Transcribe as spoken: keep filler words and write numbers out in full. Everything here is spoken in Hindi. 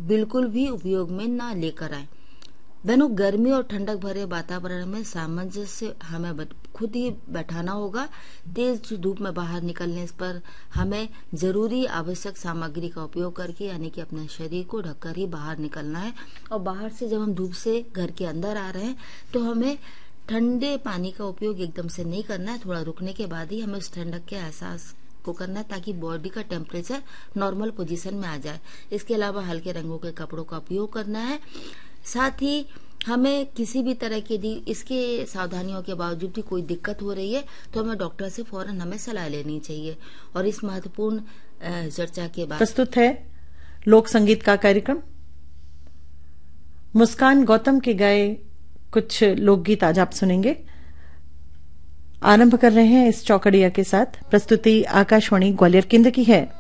बिल्कुल भी उपयोग में ना लेकर आए। बहनों, गर्मी और ठंडक भरे वातावरण में सामंजस्य हमें खुद ही बैठाना होगा। तेज धूप में बाहर निकलने पर हमें जरूरी आवश्यक सामग्री का उपयोग करके, यानी कि अपने शरीर को ढककर ही बाहर निकलना है। और बाहर से जब हम धूप से घर के अंदर आ रहे हैं तो हमें ठंडे पानी का उपयोग एकदम से नहीं करना है। थोड़ा रुकने के बाद ही हमें उस ठंडक के एहसास को करना है, ताकि बॉडी का टेम्परेचर नॉर्मल पोजीशन में आ जाए। इसके अलावा हल्के रंगों के कपड़ों का उपयोग करना है। साथ ही हमें किसी भी तरह की यदि इसके सावधानियों के बावजूद भी कोई दिक्कत हो रही है तो हमें डॉक्टर से फौरन हमें सलाह लेनी चाहिए। और इस महत्वपूर्ण चर्चा के बाद प्रस्तुत है लोक संगीत का कार्यक्रम। मुस्कान गौतम के गाए कुछ लोकगीत आज आप सुनेंगे। आरंभ कर रहे हैं इस चौकड़िया के साथ। प्रस्तुति आकाशवाणी ग्वालियर केंद्र की है।